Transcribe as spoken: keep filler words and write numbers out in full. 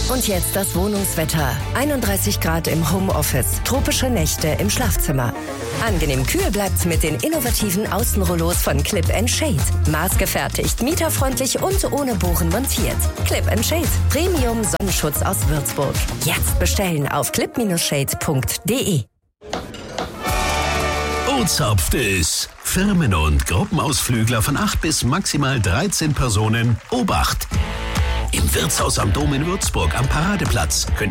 Und jetzt das Wohnungswetter. einunddreißig Grad im Homeoffice, tropische Nächte im Schlafzimmer. Angenehm kühl bleibt's mit den innovativen Außenrollos von Clip and Shade. Maßgefertigt, mieterfreundlich und ohne Bohren montiert. Clip and Shade, Premium Sonnenschutz aus Würzburg. Jetzt bestellen auf clip Bindestrich shade punkt de. O-Zapft es. Firmen- und Gruppenausflügler von acht bis maximal dreizehn Personen. Obacht! Im Wirtshaus am Dom in Würzburg am Paradeplatz könnt